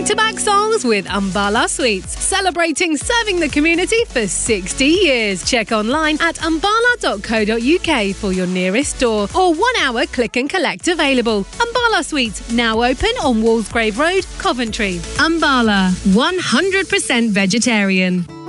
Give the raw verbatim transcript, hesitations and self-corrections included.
Back-to-back songs with Umbala Sweets, celebrating serving the community for sixty years. Check online at umbala dot co dot uk for your nearest store or one-hour click and collect available. Umbala Sweets, now open on Walsgrave Road, Coventry. Umbala, one hundred percent vegetarian.